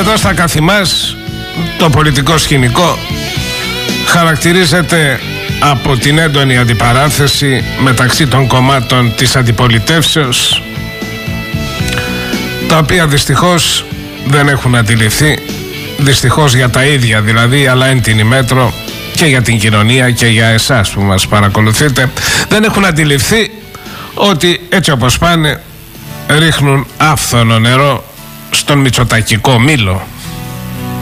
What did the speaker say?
Εδώ στα καθημάς το πολιτικό σκηνικό χαρακτηρίζεται από την έντονη αντιπαράθεση μεταξύ των κομμάτων της αντιπολιτεύσεως, τα οποία δυστυχώς δεν έχουν αντιληφθεί, δυστυχώς για τα ίδια δηλαδή, αλλά εν την ημέτρο και για την κοινωνία και για εσάς που μας παρακολουθείτε, δεν έχουν αντιληφθεί ότι έτσι όπως πάνε ρίχνουν άφθονο νερό στον μητσοτακικό μήλο.